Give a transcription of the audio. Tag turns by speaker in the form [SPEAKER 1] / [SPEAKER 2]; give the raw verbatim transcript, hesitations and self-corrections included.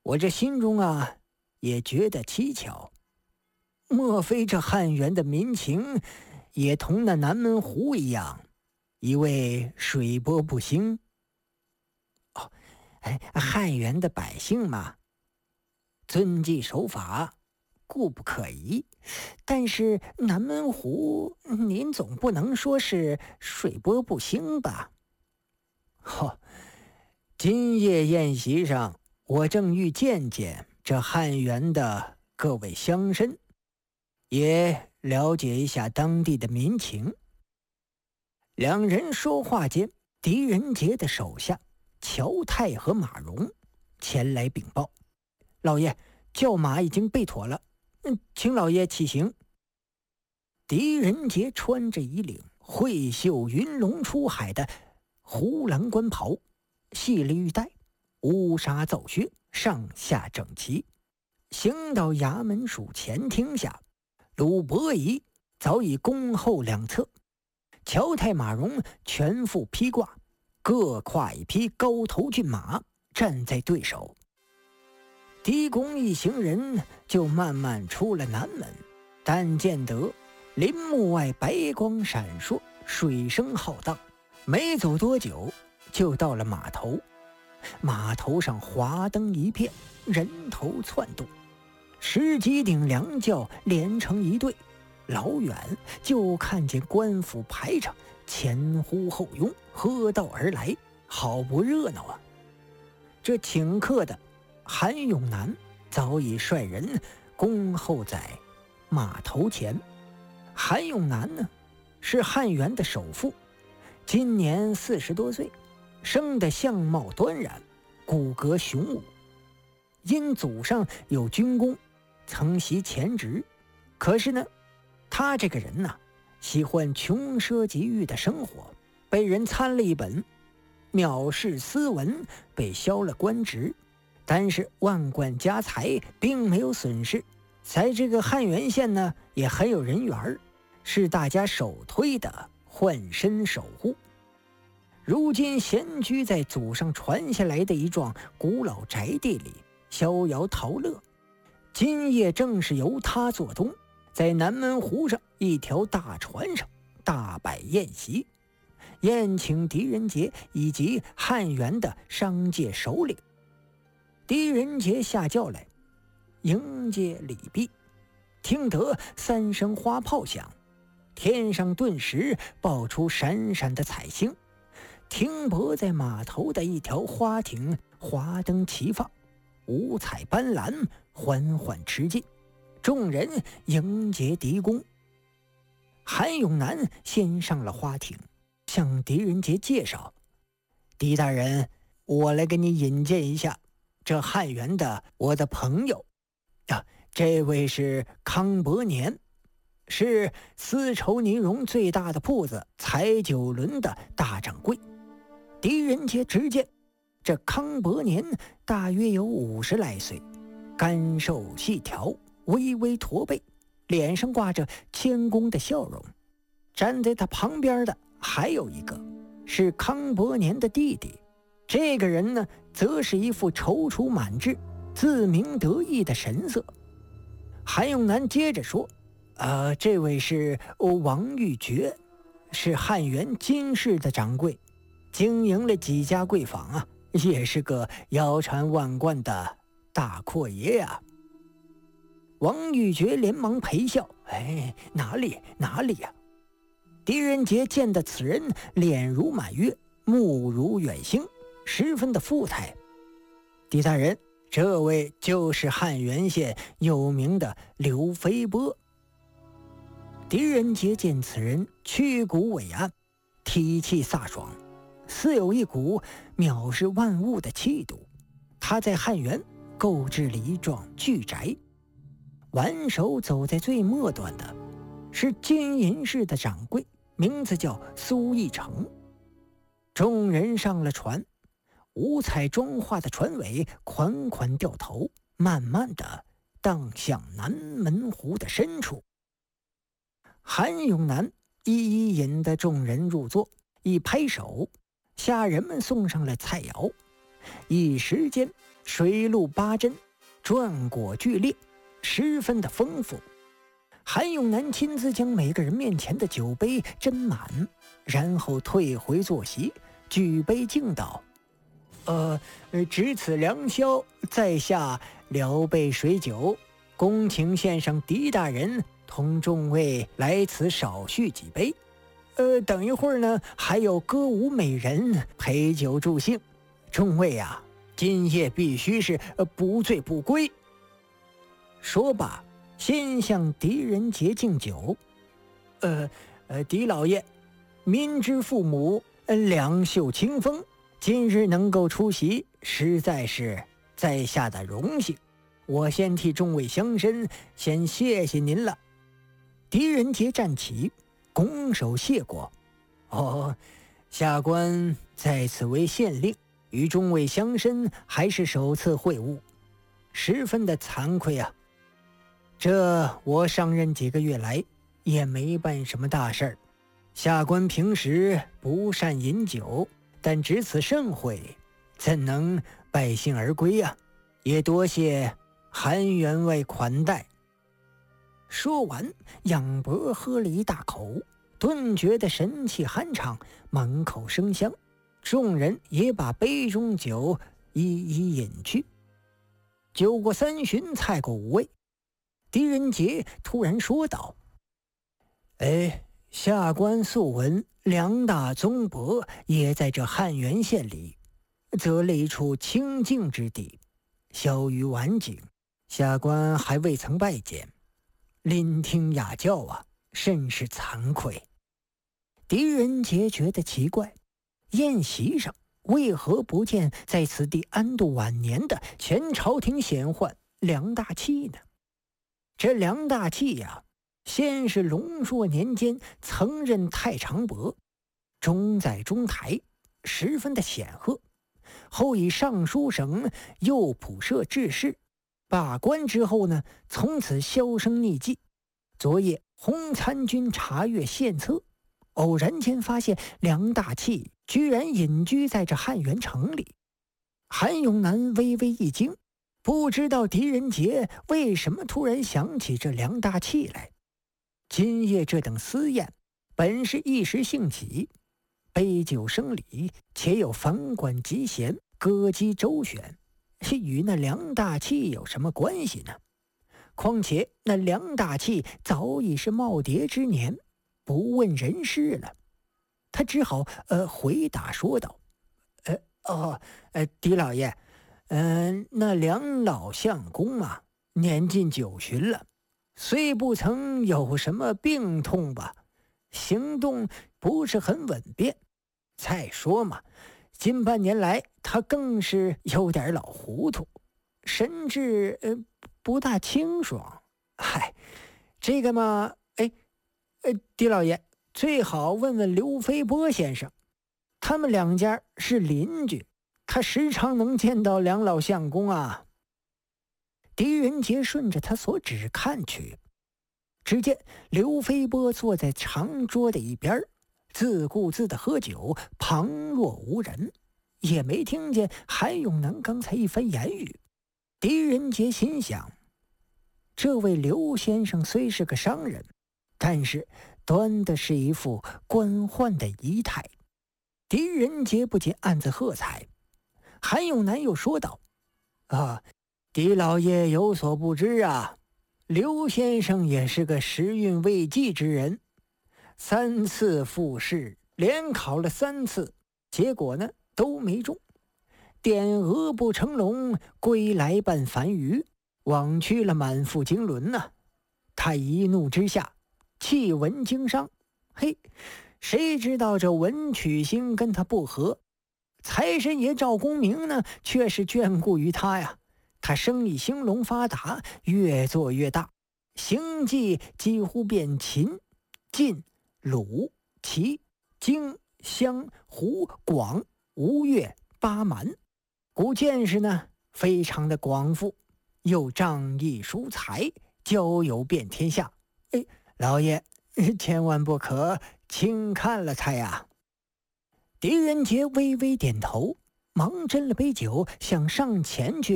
[SPEAKER 1] 我这心中啊也觉得蹊跷，莫非这汉源的民情也同那南门湖一样，一味水波不兴？哦，哎，汉源的百姓嘛，遵纪守法，固不可疑。但是南门湖，您总不能说是水波不兴吧？哦，今夜宴席上，我正欲见见这汉源的各位乡绅，也了解一下当地的民情。两人说话间，狄仁杰的手下乔泰和马荣前来禀报：老爷，轿马已经备妥了，嗯，请老爷起行。狄仁杰穿着一领慧袖云龙出海的胡兰官袍，系了玉带，乌纱皂靴，上下整齐，行到衙门署前厅下，鲁伯仪早已恭候两侧，乔泰马荣全副披挂，各跨一匹高头骏马，站在对手。狄公一行人就慢慢出了南门，但见得林木外白光闪烁，水声浩荡，没走多久就到了码头。码头上华灯一片，人头窜动，十几顶凉轿连成一队，老远就看见官府排场前呼后拥，喝道而来，好不热闹啊！这请客的韩永南早已率人恭候在码头前。韩永南呢，是汉源的首富，今年四十多岁，生得相貌端然，骨骼雄武。因祖上有军功，曾袭前职，可是呢，他这个人呢，喜欢穷奢极欲的生活，被人参了一本，藐视斯文，被削了官职。但是万贯家财并没有损失，在这个汉源县呢，也很有人缘，是大家首推的换身守护。如今闲居在祖上传下来的一幢古老宅地里，逍遥陶乐。今夜正是由他做东，在南门湖上一条大船上大摆宴席，宴请狄仁杰以及汉源的商界首领。狄仁杰下轿来迎接礼毕，听得三声花炮响，天上顿时爆出闪闪的彩星，停泊在码头的一条花艇华灯齐放，五彩斑斓，缓缓驰进，众人迎接狄公。韩永南先上了花艇，向狄仁杰介绍：狄大人，我来给你引荐一下这汉源的我的朋友啊，这位是康伯年，是丝绸呢绒最大的铺子彩九轮的大掌柜。狄仁杰只见这康伯年大约有五十来岁，干瘦细条，微微驼背，脸上挂着谦恭的笑容。站在他旁边的还有一个是康伯年的弟弟，这个人呢，则是一副踌躇满志、自鸣得意的神色。韩永南接着说：呃，这位是王玉珏，是汉源金氏的掌柜，经营了几家贵坊啊，也是个腰缠万贯的大阔爷呀、啊。王玉珏连忙陪笑：哎，哪里哪里呀、啊！狄仁杰见得此人脸如满月，目如远星，十分的富态。狄大人，这位就是汉源县有名的刘飞波。狄仁杰见此人屈骨伟岸，体气飒爽，似有一股藐视万物的气度。他在汉源购置了一幢巨宅，挽手走在最末端的是金银市的掌柜，名字叫苏义成。众人上了船，五彩妆化的船尾款款掉头，慢慢的荡向南门湖的深处。韩永南一一引得众人入座，一拍手，下人们送上了菜肴。一时间， 水陆八珍，馔果俱列，十分的丰富。韩永南亲自将每个人面前的酒杯斟满，然后退回坐席，举杯敬道：“呃，值此良宵，在下聊备水酒，恭请先生狄大人同众位来此少叙几杯。呃，等一会儿呢，还有歌舞美人陪酒助兴，众位啊，今夜必须是呃不醉不归。”说罢，先向狄仁杰敬酒。呃呃，狄老爷，民之父母，呃两袖清风，今日能够出席，实在是在下的荣幸。我先替众位乡绅先谢谢您了。狄仁杰站起，拱手谢过。哦，下官在此为县令，与众位乡绅还是首次会晤，十分的惭愧啊。这我上任几个月来也没办什么大事儿，下官平时不善饮酒，但值此盛会，怎能败兴而归呀、啊？也多谢韩员外款待。说完，仰脖喝了一大口，顿觉得神气酣畅，满口生香。众人也把杯中酒一一饮去。酒过三巡，菜过五味，狄仁杰突然说道：“哎，下官素闻梁大宗伯也在这汉源县里，择了一处清静之地，小于晚景，下官还未曾拜见，聆听雅教啊，甚是惭愧。”狄仁杰觉得奇怪，宴席上为何不见在此地安度晚年的前朝廷显宦梁大器呢？这梁大器呀、啊，先是龙朔年间曾任太常伯，中在中台，十分的显赫。后以尚书省右仆射致仕，罢官之后呢，从此销声匿迹。昨夜洪参军查阅献策，偶然间发现梁大器居然隐居在这汉源城里。韩永南微微一惊，不知道狄仁杰为什么突然想起这梁大器来。今夜这等私宴，本是一时兴起，杯酒生理，且有房管集贤，歌姬周旋，与那梁大器有什么关系呢？况且那梁大器早已是耄耋之年，不问人事了。他只好呃回答说道：“呃哦，呃狄老爷，嗯、呃，那梁老相公啊，年近九旬了，虽不曾有什么病痛吧，行动不是很稳便。再说嘛，近半年来他更是有点老糊涂，神志呃不大清爽。嗨，这个嘛，哎，呃，狄老爷最好问问刘飞波先生，他们两家是邻居，他时常能见到梁老相公啊。”狄仁杰顺着他所指看去，只见刘飞波坐在长桌的一边，自顾自的喝酒，旁若无人，也没听见韩永南刚才一番言语。狄仁杰心想，这位刘先生虽是个商人，但是端的是一副官宦的仪态。狄仁杰不禁暗自喝彩。韩永南又说道：“啊，狄老爷有所不知啊，刘先生也是个时运未济之人，三次复试，连考了三次，结果呢都没中，点鹅不成龙，归来半凡鱼，枉去了满腹经纶呐、啊。他一怒之下，弃文经商。嘿，谁知道这文曲星跟他不合，财神爷赵公明呢，却是眷顾于他呀。他生意兴隆发达，越做越大，行迹几乎遍秦、晋、鲁、齐、荆、襄、胡、广、吴越、巴蛮，古见识呢非常的广富，又仗义疏财，交友遍天下。哎，老爷千万不可轻看了他呀。狄仁杰微微点头，忙斟了杯酒，想上前去